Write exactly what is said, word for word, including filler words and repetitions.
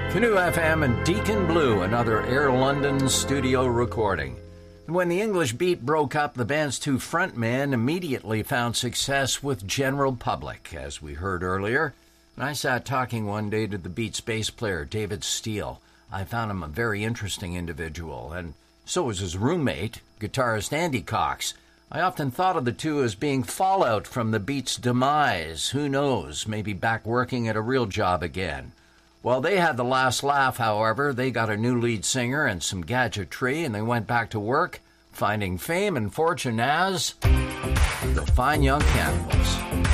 Canoe F M and Deacon Blue, another Air London studio recording. When the English Beat broke up, the band's two frontmen immediately found success with general public, as we heard earlier. And I sat talking one day to the Beat's bass player, David Steele. I found him a very interesting individual, and so was his roommate, guitarist Andy Cox. I often thought of the two as being fallout from the Beat's demise. Who knows, maybe back working at a real job again. While they had the last laugh, however, they got a new lead singer and some gadgetry, and they went back to work, finding fame and fortune as the Fine Young Cannibals.